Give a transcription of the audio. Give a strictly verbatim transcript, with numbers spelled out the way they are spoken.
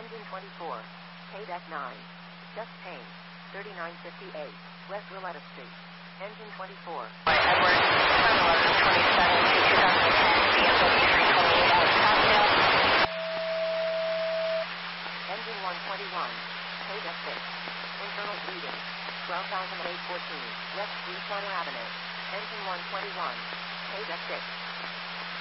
Engine twenty-four. Paid at nine. Just paint. thirty-nine fifty-eight. West Willetta Street. Engine twenty-four. Edward, one eleven twenty-seven to two thousand ten, B M W three twenty-eight out of Scottsdale. Engine one twenty-one. Paid at six. Internal bleeding. twelve thousand eight fourteen. West Three Corner Avenue. Engine one twenty-one. Paid at six.